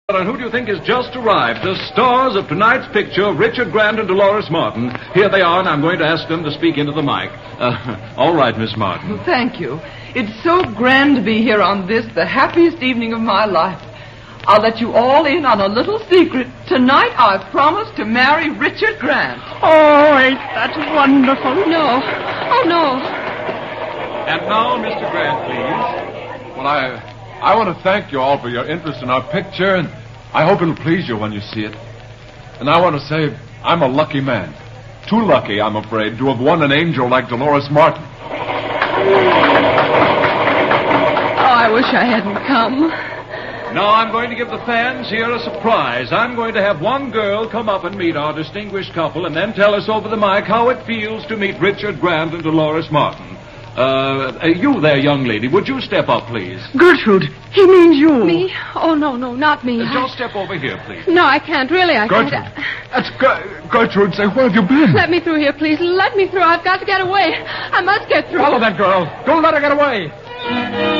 And who do you think has just arrived? The stars of tonight's picture, Richard Grant and Dolores Martin. Here they are, and I'm going to ask them to speak into the mic. All right, Miss Martin. Well, thank you. It's so grand to be here on this, the happiest evening of my life. I'll let you all in on a little secret. Tonight I've promised to marry Richard Grant. Oh, ain't that wonderful? No. Oh, no. And now, Mr. Grant, please. Well, I want to thank you all for your interest in our picture, and I hope it'll please you when you see it. And I want to say I'm a lucky man. Too lucky, I'm afraid, to have won an angel like Dolores Martin. Oh, I wish I hadn't come. Now I'm going to give the fans here a surprise. I'm going to have one girl come up and meet our distinguished couple and then tell us over the mic how it feels to meet Richard Grant and Dolores Martin. You there, young lady, would you step up, please? Gertrude, he means you. Me? Oh, no, not me. Just step over here, please. No, I can't. Really, I Gertrude. can't. That's Gertrude. Say, where have you been? Let me through here, please. Let me through. I've got to get away. I must get through. Follow that girl. Don't let her get away.